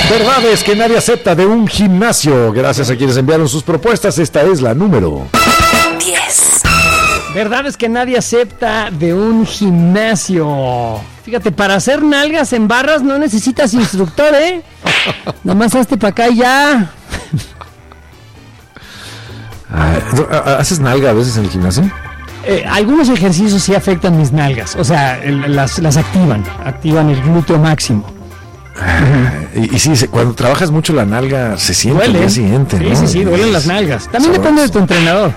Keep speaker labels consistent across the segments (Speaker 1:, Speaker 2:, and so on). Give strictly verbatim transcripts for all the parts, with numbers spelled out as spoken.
Speaker 1: Verdades que nadie acepta de un gimnasio. Gracias a quienes enviaron sus propuestas. Esta es la número
Speaker 2: diez.
Speaker 3: Verdades que nadie acepta de un gimnasio. Fíjate, para hacer nalgas en barras no necesitas instructor, ¿eh? Nomás hazte para acá y ya.
Speaker 1: ¿Haces nalga a veces en el gimnasio?
Speaker 3: Eh, algunos ejercicios sí afectan mis nalgas. O sea, el, las, las activan. Activan el glúteo máximo.
Speaker 1: Uh-huh. Y, y sí, cuando trabajas mucho la nalga se siente
Speaker 3: duele.
Speaker 1: El día siguiente,
Speaker 3: sí,
Speaker 1: ¿no?
Speaker 3: sí, sí, duelen las nalgas. También
Speaker 1: Sabroso.
Speaker 3: Depende de tu entrenador.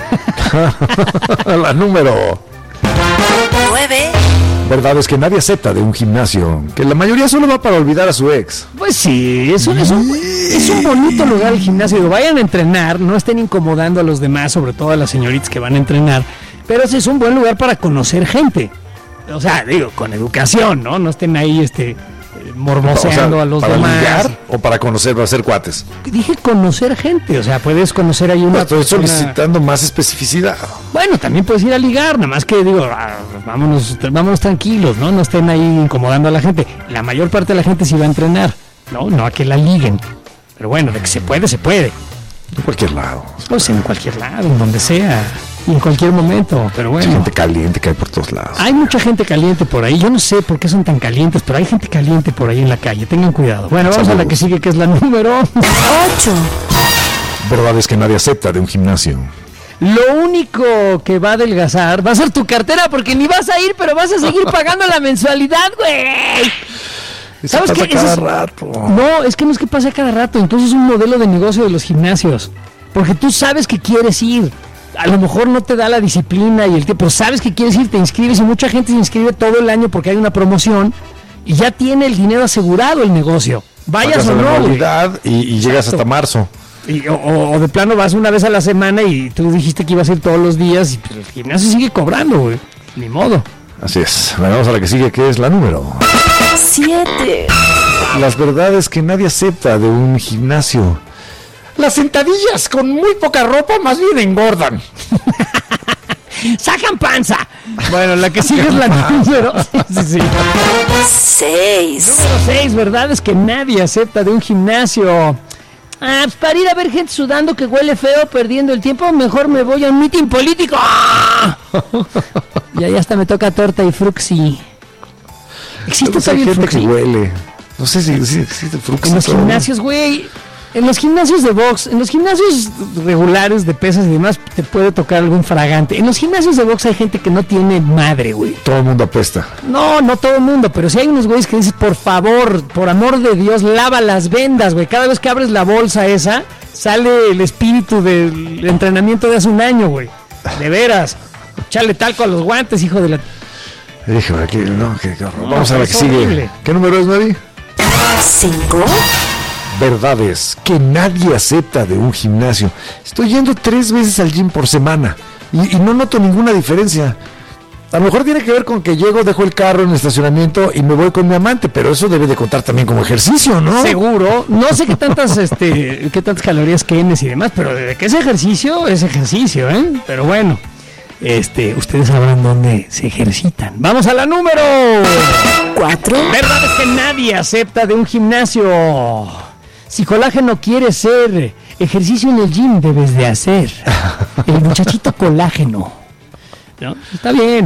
Speaker 1: La número
Speaker 2: nueve.
Speaker 1: Verdades que nadie acepta de un gimnasio. Que la mayoría solo va para olvidar a su ex.
Speaker 3: Pues sí, es un, es un, es un bonito lugar el gimnasio. Digo, vayan a entrenar, no estén incomodando a los demás, sobre todo a las señoritas que van a entrenar. Pero sí es un buen lugar para conocer gente. O sea, digo, con educación, ¿no? No estén ahí, este... mormoseando, o sea, a los
Speaker 1: para
Speaker 3: demás.
Speaker 1: Ligar, o para conocer, para hacer cuates.
Speaker 3: Dije conocer gente, o sea, puedes conocer ahí una.
Speaker 1: No, estoy
Speaker 3: persona...
Speaker 1: solicitando más especificidad.
Speaker 3: Bueno, también puedes ir a ligar, nada más que digo, ah, vámonos, vámonos tranquilos, ¿no? No estén ahí incomodando a la gente. La mayor parte de la gente sí va a entrenar, ¿no? No a que la liguen. Pero bueno, de que se puede, se puede.
Speaker 1: En cualquier lado.
Speaker 3: Pues en cualquier lado, en donde sea. Y en cualquier momento, pero bueno.
Speaker 1: Hay gente caliente que hay por todos lados.
Speaker 3: Hay mucha gente caliente por ahí. Yo no sé por qué son tan calientes, pero hay gente caliente por ahí en la calle. Tengan cuidado. Bueno, vamos Saludos. a la que sigue, que es la número
Speaker 2: ocho.
Speaker 1: Verdades que nadie acepta de un gimnasio.
Speaker 3: Lo único que va a adelgazar va a ser tu cartera, porque ni vas a ir, pero vas a seguir pagando la mensualidad, güey.
Speaker 1: ¿Sabes qué? Cada es... rato.
Speaker 3: No, es que no es que pase cada rato. Entonces es un modelo de negocio de los gimnasios. Porque tú sabes que quieres ir. A lo mejor no te da la disciplina y el tiempo, pero sabes que quieres ir, te inscribes y mucha gente se inscribe todo el año porque hay una promoción y ya tiene el dinero asegurado el negocio. Vayas o no.
Speaker 1: Y, y llegas hasta marzo.
Speaker 3: Y, o, o de plano vas una vez a la semana y tú dijiste que ibas a ir todos los días y pues, el gimnasio sigue cobrando, güey. Ni modo.
Speaker 1: Así es. Vamos a la que sigue, que es la número
Speaker 2: siete.
Speaker 1: Las verdades que nadie acepta de un gimnasio. Las sentadillas con muy poca ropa más bien engordan.
Speaker 3: ¡Sacan panza! Bueno, la que sigue es la número sí, sí.
Speaker 2: seis.
Speaker 3: Número seis, verdades que nadie acepta de un gimnasio. Ah, pues para ir a ver gente sudando que huele feo, perdiendo el tiempo, mejor me voy a un mitin político. ¡Ah! Y ahí hasta me toca torta y fruxi. Existe todavía el fruxi.
Speaker 1: Que huele. No sé si, si existe el fruxi.
Speaker 3: En los gimnasios, güey. En los gimnasios de box, en los gimnasios regulares de pesas y demás, te puede tocar algún fragante. En los gimnasios de box hay gente que no tiene madre, güey.
Speaker 1: Todo el mundo apesta.
Speaker 3: No, no todo el mundo, pero si hay unos güeyes que dicen, por favor, por amor de Dios, lava las vendas, güey. Cada vez que abres la bolsa esa, sale el espíritu del entrenamiento de hace un año, güey. De veras. Echarle talco a los guantes, hijo de la...
Speaker 1: Hijo, aquí, no, que, que,
Speaker 3: no,
Speaker 1: vamos a ver qué sigue. ¿Qué número es, Mary?
Speaker 2: cinco.
Speaker 1: Verdades que nadie acepta de un gimnasio. Estoy yendo tres veces al gym por semana y, y no noto ninguna diferencia. A lo mejor tiene que ver con que llego, dejo el carro en el estacionamiento y me voy con mi amante, pero eso debe de contar también como ejercicio, ¿no?
Speaker 3: Seguro. No sé qué tantas, este, qué tantas calorías quemes y demás, pero de que es ejercicio, es ejercicio, ¿eh? Pero bueno, este, ustedes sabrán dónde se ejercitan. Vamos a la número
Speaker 2: cuatro.
Speaker 3: Verdades que nadie acepta de un gimnasio. Si colágeno quieres ser, ejercicio en el gym debes de hacer. El muchachito colágeno. ¿No? Está bien.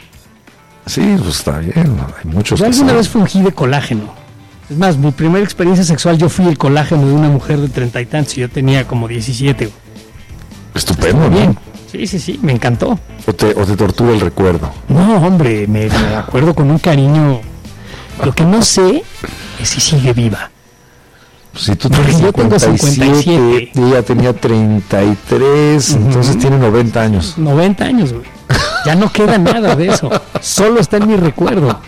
Speaker 1: Sí, pues está bien. Hay muchos.
Speaker 3: Yo alguna vez fungí de colágeno. Es más, mi primera experiencia sexual, yo fui el colágeno de una mujer de treinta y tantos y yo tenía como diecisiete.
Speaker 1: Estupendo,
Speaker 3: bien.
Speaker 1: ¿no?
Speaker 3: Sí, sí, sí, me encantó.
Speaker 1: O te, o te tortura el recuerdo.
Speaker 3: No, hombre, me, me acuerdo con un cariño. Lo que no sé es si sigue viva.
Speaker 1: Si tú tienes
Speaker 3: yo tengo cincuenta y siete
Speaker 1: y ella tenía treinta y tres, uh-huh. Entonces tiene noventa años.
Speaker 3: noventa años, güey. Ya no queda nada de eso. Solo está en mi recuerdo.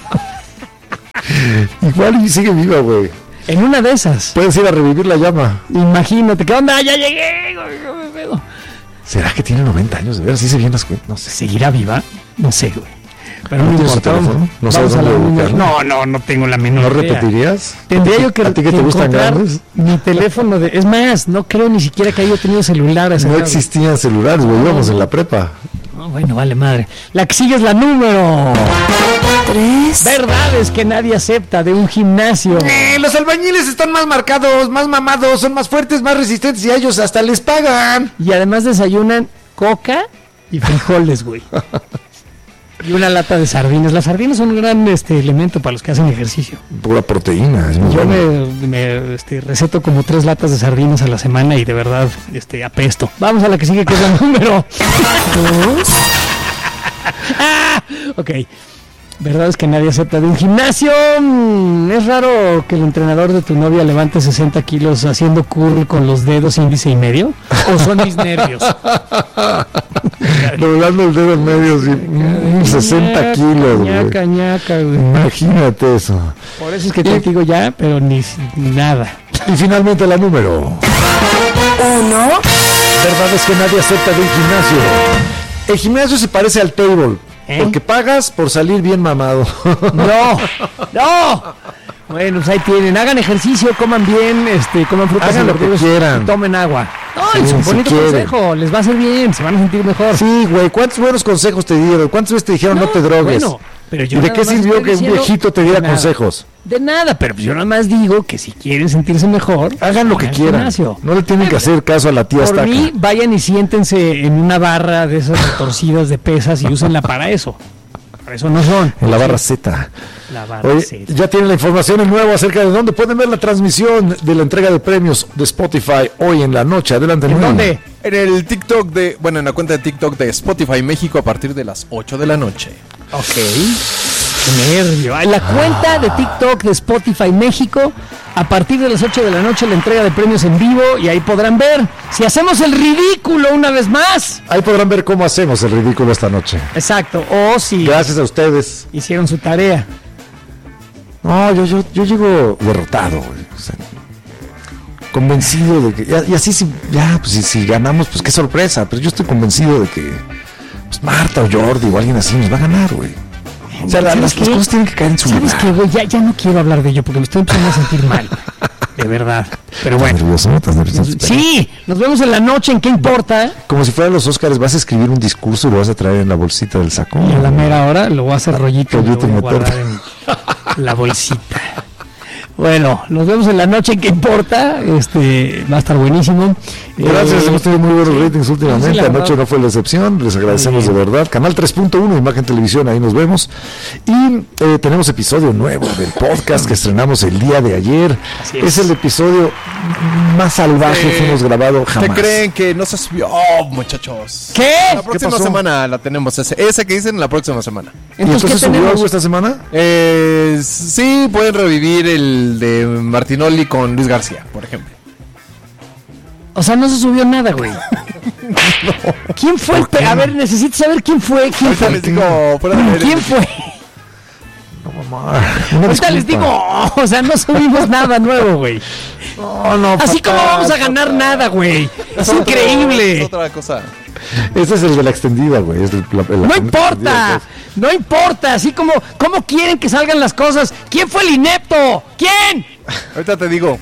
Speaker 1: Igual y sigue viva, güey.
Speaker 3: En una de esas.
Speaker 1: Puedes ir a revivir la llama.
Speaker 3: Imagínate, ¿qué onda? Ya llegué. Güey.
Speaker 1: ¿Será que tiene noventa años? De ver si se bien las cuentas. No sé.
Speaker 3: ¿Seguirá viva? No sé, güey. Pero
Speaker 1: ¿No
Speaker 3: no
Speaker 1: tienes su teléfono? ¿No sabes dónde ubicarlo?
Speaker 3: No, no, no tengo la menor
Speaker 1: ¿No
Speaker 3: idea.
Speaker 1: repetirías?
Speaker 3: Tendría yo que,
Speaker 1: ¿A ti que te gustan grandes?
Speaker 3: Mi teléfono de... Es más, no creo ni siquiera que haya tenido celular.
Speaker 1: No existían celulares, güey, íbamos en la prepa.
Speaker 3: No, Bueno, vale madre. La que sigue es la número
Speaker 2: tres.
Speaker 3: Verdades que nadie acepta de un gimnasio.
Speaker 1: Eh, los albañiles están más marcados, más mamados, son más fuertes, más resistentes y a ellos hasta les pagan.
Speaker 3: Y además desayunan coca y frijoles, güey. Y una lata de sardinas. Las sardinas son un gran este, elemento para los que hacen ejercicio.
Speaker 1: Pura proteína. Es muy
Speaker 3: Yo
Speaker 1: bueno.
Speaker 3: me, me este, receto como tres latas de sardinas a la semana y de verdad este, apesto. Vamos a la que sigue, que es la número dos. Ah, ok. Verdad es que nadie acepta de un gimnasio. Mm, Es raro que el entrenador de tu novia levante sesenta kilos haciendo curl con los dedos índice y medio. ¿O son mis nervios?
Speaker 1: Doblando el dedo en medio, sí, mm, sesenta kilos, güey.
Speaker 3: Ñaca, ñaca, güey.
Speaker 1: Imagínate eso.
Speaker 3: Por eso es que contigo ya, pero ni nada.
Speaker 1: Y finalmente la número.
Speaker 2: Uno.
Speaker 1: Verdades que nadie acepta de un gimnasio. El gimnasio se parece al table.
Speaker 3: ¿Eh?
Speaker 1: Porque pagas por salir bien mamado.
Speaker 3: No, no. Bueno, pues ahí tienen. Hagan ejercicio, coman bien, este, coman frutas
Speaker 1: Hagan
Speaker 3: y
Speaker 1: lo que
Speaker 3: verduras
Speaker 1: quieran.
Speaker 3: y tomen agua. No,
Speaker 1: Sí,
Speaker 3: es un
Speaker 1: si
Speaker 3: bonito
Speaker 1: quieren.
Speaker 3: consejo. Les va a hacer bien, se van a sentir mejor.
Speaker 1: Sí, güey, ¿cuántos buenos consejos te dieron? ¿Cuántas veces te dijeron no, te drogues?
Speaker 3: Bueno, pero yo
Speaker 1: ¿Y de
Speaker 3: nada
Speaker 1: qué
Speaker 3: más
Speaker 1: sirvió
Speaker 3: estoy
Speaker 1: que un
Speaker 3: diciendo
Speaker 1: viejito te diera
Speaker 3: de nada.
Speaker 1: consejos?
Speaker 3: De nada, pero pues yo nada más digo que si quieren sentirse mejor,
Speaker 1: Hagan lo que
Speaker 3: vayan al
Speaker 1: quieran.
Speaker 3: gimnasio.
Speaker 1: No le tienen que hacer caso a la tía
Speaker 3: Por
Speaker 1: estaca.
Speaker 3: mí, vayan y siéntense en una barra de esas retorcidas de pesas y úsenla para eso. Para eso no son.
Speaker 1: En la barra Z.
Speaker 3: La barra
Speaker 1: Oye,
Speaker 3: Z.
Speaker 1: ya tienen la información en nuevo acerca de dónde pueden ver la transmisión de la entrega de premios de Spotify hoy en la noche. Adelante,
Speaker 3: ¿En
Speaker 1: Noel.
Speaker 3: dónde?
Speaker 4: En el TikTok de, bueno, en la cuenta de TikTok de Spotify México a partir de las ocho de la noche.
Speaker 3: Ok. Qué nervio. En la cuenta de TikTok de Spotify México, a partir de las ocho de la noche, la entrega de premios en vivo. Y ahí podrán ver si hacemos el ridículo una vez más.
Speaker 1: Ahí podrán ver cómo hacemos el ridículo esta noche.
Speaker 3: Exacto. O si
Speaker 1: Gracias a ustedes.
Speaker 3: hicieron su tarea.
Speaker 1: No, yo, yo, yo llego derrotado, güey. O sea, convencido de que. Y, y así, si, ya, pues si, si ganamos, pues qué sorpresa. Pero yo estoy convencido de que pues, Marta o Jordi o alguien así nos va a ganar, güey. O sea, la-
Speaker 3: ¿Sabes
Speaker 1: las, las
Speaker 3: qué?
Speaker 1: cosas tienen que caer en su
Speaker 3: ¿Sabes
Speaker 1: lugar.
Speaker 3: qué, güey? Ya, ya no quiero hablar de ello porque me estoy empezando a sentir mal. De verdad. Pero
Speaker 1: Estás
Speaker 3: bueno.
Speaker 1: nervioso, ¿no? Estás nervioso.
Speaker 3: Sí, nos vemos en la noche. ¿En qué importa?
Speaker 1: Como si fueran los Óscares, vas a escribir un discurso y lo vas a traer en la bolsita del saco.
Speaker 3: Y a la mera hora lo voy a hacer rollito y lo
Speaker 1: Rollito
Speaker 3: voy a
Speaker 1: y
Speaker 3: guardar en la bolsita. Bueno, nos vemos en la noche. ¿Qué importa? Este va a estar buenísimo.
Speaker 1: Gracias,
Speaker 3: Eh,
Speaker 1: hemos tenido muy buenos ratings últimamente.
Speaker 3: sí, la
Speaker 1: Anoche
Speaker 3: verdad.
Speaker 1: no fue la excepción, les agradecemos de
Speaker 3: Muy bien.
Speaker 1: verdad. Canal tres punto uno, Imagen Televisión, ahí nos vemos. Y eh, tenemos episodio nuevo del podcast que estrenamos el día de ayer.
Speaker 3: Así
Speaker 1: Es.
Speaker 3: es.
Speaker 1: el episodio más salvaje
Speaker 4: Eh,
Speaker 1: que hemos grabado
Speaker 4: ¿Qué
Speaker 1: jamás.
Speaker 4: creen que no se subió? Oh, muchachos.
Speaker 3: ¿Qué?
Speaker 4: La próxima
Speaker 1: pasó?
Speaker 4: semana la tenemos. Ese, ese que dicen la próxima semana.
Speaker 1: ¿Y entonces
Speaker 3: ¿qué
Speaker 1: subió
Speaker 3: tenemos?
Speaker 1: algo esta semana?
Speaker 4: Eh, sí, pueden revivir el de Martinoli con Luis García, por ejemplo.
Speaker 3: O sea, no se subió nada, güey. ¿Quién fue el pe- A ver, necesito saber quién fue. ¿Quién
Speaker 4: Ahorita
Speaker 3: fue?
Speaker 4: les digo, fuera de
Speaker 3: ¿Quién fue?
Speaker 1: Una
Speaker 3: Ahorita les
Speaker 1: disculpa.
Speaker 3: digo, o sea, no subimos nada nuevo, güey.
Speaker 1: No, no,
Speaker 3: Así
Speaker 1: fatal,
Speaker 3: como vamos a ganar
Speaker 1: fatal.
Speaker 3: nada, güey. Es
Speaker 4: Otro-
Speaker 3: increíble.
Speaker 4: es otra cosa.
Speaker 1: Este es el de la extendida, güey. es el- la- la-
Speaker 3: No importa, no importa. Así como, ¿cómo quieren que salgan las cosas? ¿Quién fue el inepto? ¿Quién?
Speaker 4: Ahorita te digo.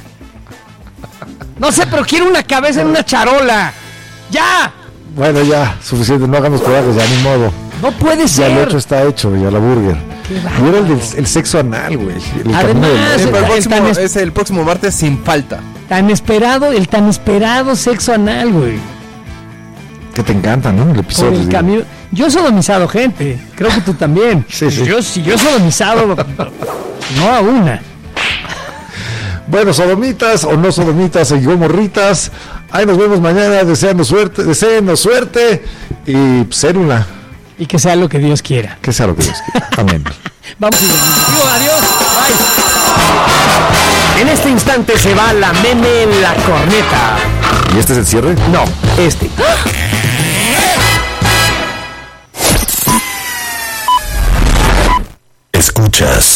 Speaker 3: No sé, pero quiero una cabeza en una charola. ¡Ya!
Speaker 1: Bueno, ya, suficiente. No hagamos corajes, ya ni modo.
Speaker 3: No puede
Speaker 1: Ya el
Speaker 3: ser.
Speaker 1: otro está hecho, ya la burger.
Speaker 3: Qué
Speaker 1: Y era el, del, el sexo anal, güey. El
Speaker 3: Además,
Speaker 1: camino del-
Speaker 4: Sí,
Speaker 3: el-
Speaker 4: pero el próximo,
Speaker 3: tan es-
Speaker 4: es el próximo martes sin falta.
Speaker 3: Tan esperado, el tan esperado sexo anal, güey.
Speaker 1: que te encanta, ¿no? El
Speaker 3: Por
Speaker 1: episodio.
Speaker 3: el
Speaker 1: digo.
Speaker 3: camino. Yo he sodomizado gente. Creo que tú también.
Speaker 1: Sí, sí.
Speaker 3: Yo, si yo he sodomizado, no a una.
Speaker 1: Bueno, sodomitas o no sodomitas y gomorritas. Ahí nos vemos mañana. Deseando suerte, deseenos suerte y célula.
Speaker 3: Y que sea lo que Dios quiera.
Speaker 1: Que sea lo que Dios quiera. Amén.
Speaker 3: Vamos y digo adiós. Bye. En este instante se va la meme en la corneta.
Speaker 1: ¿Y este es el cierre?
Speaker 3: No, este.
Speaker 5: Escuchas